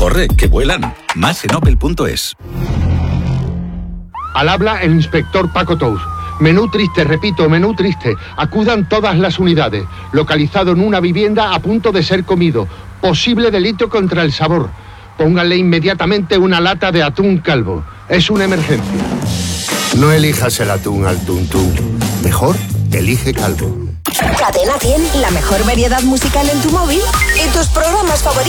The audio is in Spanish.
Corre, que vuelan. Más en opel.es. Al habla el inspector Paco Tous. Menú triste, repito, menú triste. Acudan todas las unidades. Localizado en una vivienda a punto de ser comido. Posible delito contra el sabor. Pónganle inmediatamente una lata de atún calvo. Es una emergencia. No elijas el atún al tuntún. Mejor, elige calvo. Cadena 100, la mejor variedad musical en tu móvil y tus programas favoritos.